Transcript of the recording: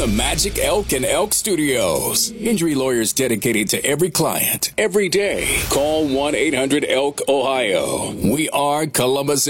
the Magic Elk and Elk Studios. Injury lawyers dedicated to every client, every day. Call 1-800-ELK-OHIO. We are Columbus